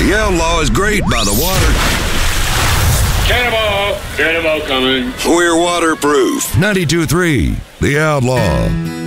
The Outlaw is great by the water. Cannonball! Cannonball coming. We're waterproof. 92.3 The Outlaw.